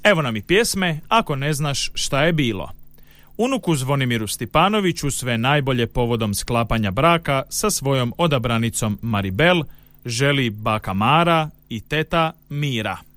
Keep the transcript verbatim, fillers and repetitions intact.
Evo nam i pjesme, ako ne znaš šta je bilo. Unuku Zvonimiru Stipanoviću sve najbolje povodom sklapanja braka sa svojom odabranicom Maribel želi baka Mara i teta Mira.